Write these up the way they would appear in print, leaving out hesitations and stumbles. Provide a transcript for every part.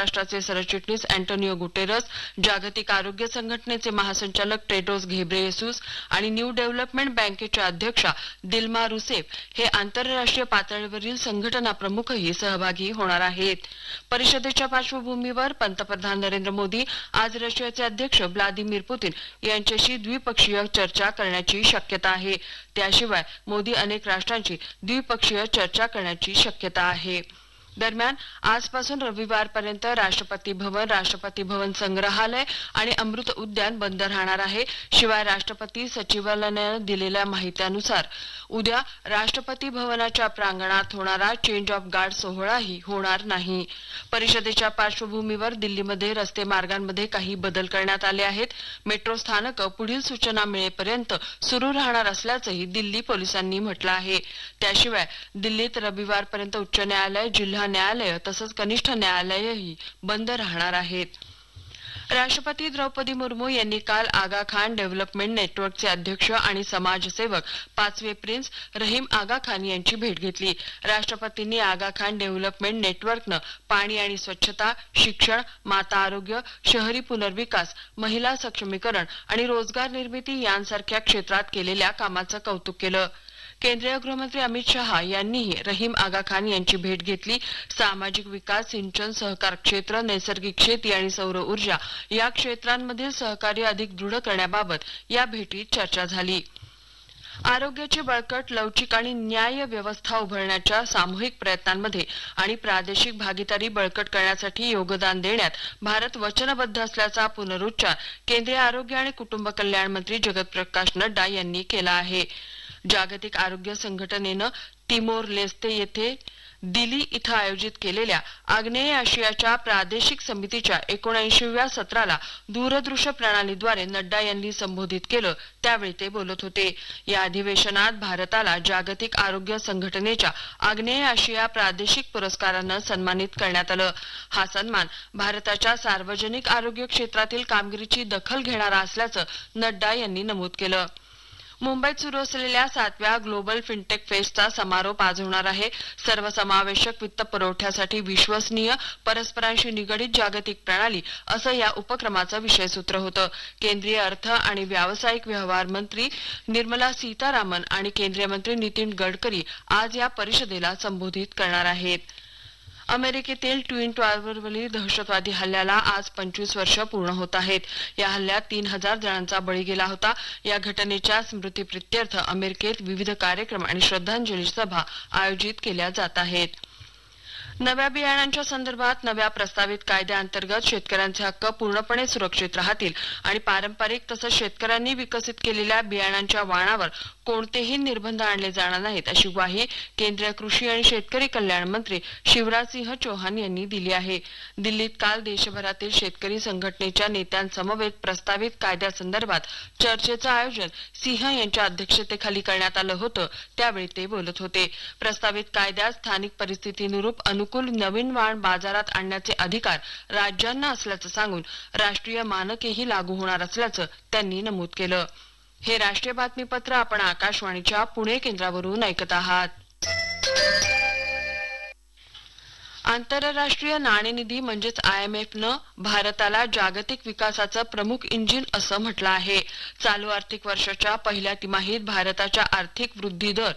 राष्ट्राचे सरचिटणीस Antonio Guterres, जागतिक आरोग्य संघटनेचे महासंचालक टेड्रोस घेब्रेयेसूस आणि न्यू डेव्हलपमेंट बँकेच्या अध्यक्षा दिल्मा रुसेफ हे आंतरराष्ट्रीय पातळीवरील संघटना प्रमुखही सहभागी होणार आहेत. परिषदेच्या पार्श्वभूमीवर पंतप्रधान नरेंद्र मोदी आज रशियाचे अध्यक्ष व्लादिमीर पुतीन यांच्याशी द्विपक्षीय चर्चा करण्याची शक्यता आहे. त्याशिवाय मोदी अनेक राष्ट्रांची द्विपक्षीय चर्चा करण्याची शक्यता आहे. दरम्यान आजपासून रविवारपर्यंत राष्ट्रपती भवन संग्रहालय आणि अमृत उद्यान बंद राहणार आहे. शिवाय राष्ट्रपती सचिवालयाने दिलेल्या माहितीनुसार उद्या राष्ट्रपती भवनाच्या प्रांगणात होणारा चेंज ऑफ गार्ड सोहळाही होणार नाही. परिषदेच्या पार्श्वभूमीवर दिल्लीमध्ये रस्ते मार्गांमध्ये काही बदल करण्यात आले आहेत. मेट्रो स्थानक पुढील सूचना मिळेपर्यंत सुरू राहणार असल्याचंही दिल्ली पोलिसांनी म्हटलं आहे. त्याशिवाय दिल्लीत रविवारपर्यंत उच्च न्यायालय, जिल्हा न्यायालय तसंच कनिष्ठ न्यायालयही बंद राहणार आहेत. राष्ट्रपती द्रौपदी मुर्मू यांनी काल आगा खान डेव्हलपमेंट नेटवर्कचे अध्यक्ष आणि समाजसेवक 5वे प्रिन्स रहीम आगा खान यांची भेट घेतली. राष्ट्रपतींनी आगा खान डेव्हलपमेंट नेटवर्कनं पाणी आणि स्वच्छता, शिक्षण, माता आरोग्य, शहरी पुनर्विकास, महिला सक्षमीकरण आणि रोजगार निर्मिती यांसारख्या क्षेत्रात केलेल्या कामाचं कौतुक केलं. केंद्रीय गृहमंत्री अमित शहा यांनीही रहीम आगा खान यांची भेट घेतली. सामाजिक विकास, सिंचन, सहकार क्षेत्र, नैसर्गिक शेती आणि सौर ऊर्जा या क्षेत्रांमधील सहकार्य अधिक दृढ करण्याबाबत या भेटीत चर्चा झाली. आरोग्याची बळकट, लवचिक आणि न्याय्य व्यवस्था उभारण्याच्या सामूहिक प्रयत्नांमध्ये आणि प्रादेशिक भागीदारी बळकट करण्यासाठी योगदान देण्यात भारत वचनबद्ध असल्याचा पुनरुच्चार केंद्रीय आरोग्य आणि कुटुंब कल्याण मंत्री जगत प्रकाश नड्डा यांनी केला आहे. जागतिक आरोग्य संघटनेनं तिमोर लेस्ते येथे दिली इथं आयोजित केलेल्या आग्नेय आशियाच्या प्रादेशिक समितीच्या 79व्या सत्राला दूरदृश्य प्रणालीद्वारे नड्डा यांनी संबोधित केलं. त्यावेळी ते बोलत होते. या अधिवेशनात भारताला जागतिक आरोग्य संघटनेच्या आग्नेय आशिया प्रादेशिक पुरस्कारानं सन्मानित करण्यात आलं. हा सन्मान भारताच्या सार्वजनिक आरोग्य क्षेत्रातील कामगिरीची दखल घेणारा असल्याचं नड्डा यांनी नमूद केलं. मुंबईत सुरू असलेल्या 7व्या ग्लोबल फिनटेक फेस्टचा समारोप आज होणार आहे. सर्वसमावेशक वित्त पुरवठ्यासाठी विश्वसनीय, परस्परांशी निगडीत जागतिक प्रणाली असं या उपक्रमाचं विषयसूत्र होतं. केंद्रीय अर्थ आणि व्यावसायिक व्यवहार मंत्री निर्मला सीतारामन आणि केंद्रीय मंत्री नितीन गडकरी आज या परिषदेला संबोधित करणार आहेत. अमेरिकेतील ट्विन टॉवरवरील दहशतवादी हल्ल्याला आज 25 वर्ष पूर्ण होत आहेत. या हल्ल्यात 3000 जणांचा बळी गेला होता. या घटनेच्या स्मृतीप्रित्यर्थ अमेरिकेत विविध कार्यक्रम आणि श्रद्धांजली सभा आयोजित केल्या जात आहेत. नव्या बियाणांच्या संदर्भात नव्या प्रस्तावित कायद्याअंतर्गत शेतकऱ्यांचे हक्क पूर्णपणे सुरक्षित राहतील आणि पारंपरिक तसंच शेतकऱ्यांनी विकसित केलेल्या बियाणांच्या वाणावर कोणतेही निर्बंध आणले जाणार नाहीत अशी ग्वाही केंद्रीय कृषी आणि शेतकरी कल्याण मंत्री शिवराजसिंह चौहान यांनी दिली आहे. दिल्लीत काल देशभरातील शेतकरी संघटनेच्या नेत्यांसमवेत प्रस्तावित कायद्यासंदर्भात चर्चेचं आयोजन सिंह यांच्या अध्यक्षतेखाली करण्यात आलं होतं. त्यावेळी ते बोलत होते. प्रस्तावित कायद्यात स्थानिक परिस्थितीनुरूप अनुकूल नवीन वाण बाजारात आणण्याचे अधिकार राज्यांना असल्याचं सांगून राष्ट्रीय मानकेही लागू होणार असल्याचं त्यांनी नमूद केलं. हे राष्ट्रीय बातमीपत्र आपण आकाशवाणीच्या पुणे केंद्रावरून ऐकत आहात. आंतरराष्ट्रीय नाणेनिधी म्हणजेच IMFनं भारताला जागतिक विकासाचं प्रमुख इंजिन असं म्हटलं आहे. चालू आर्थिक वर्षाच्या पहिल्या तिमाहीत भारताच्या आर्थिक वृद्धी दर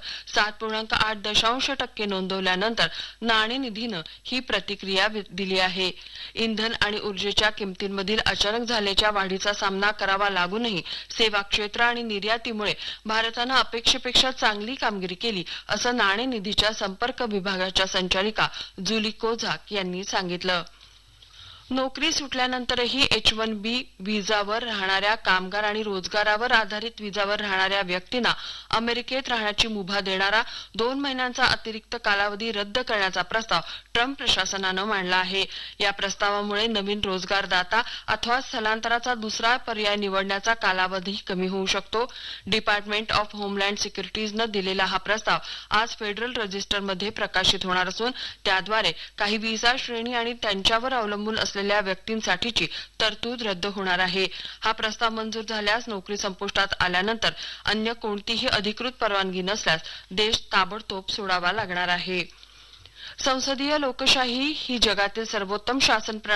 7.8% नोंदवल्यानंतर नाणेनिधीनं ही प्रतिक्रिया दिली आहे. इंधन आणि ऊर्जेच्या किमतींमधील अचानक झालेल्या वाढीचा सामना करावा लागूनही सेवा क्षेत्र आणि निर्यातीमुळे भारतानं अपेक्षेपेक्षा चांगली कामगिरी केली असं नाणेनिधीच्या संपर्क विभागाच्या संचालिका जुली कोझाक यांनी सांगितलं. नोकरी सुटल्यानंतरही H-1B व्हिसावर राहणाऱ्या कामगार आणि रोजगारावर आधारित व्हिसावर राहणाऱ्या व्यक्तींना अमेरिकेत राहण्याची मुभा देणारा 2 महिन्यांचा अतिरिक्त कालावधी रद्द करण्याचा प्रस्ताव ट्रम्प प्रशासनानं मांडला आहे. या प्रस्तावामुळे नवीन रोजगारदाता अथवा स्थलांतराचा दुसरा पर्याय निवडण्याचा कालावधी कमी होऊ शकतो. डिपार्टमेंट ऑफ होमलँड सिक्युरिटीजनं दिलेला हा प्रस्ताव आज फेडरल रजिस्टरमध्ये प्रकाशित होणार असून त्याद्वारे काही व्हिसा श्रेणी आणि त्यांच्यावर अवलंबून असलेल्या व्यक्तींसाठीची तरतूद रद्द होणार आहे. हा प्रस्ताव मंजूर झाल्यास नोकरी संपुष्टात आल्यानंतर अन्य कोणतीही अधिकृत परवानगी नसल्यास देश ताबडतोब सोडावा लागणार आहे. संसदीय लोकशाही ही जगातील सर्वोत्तम शासन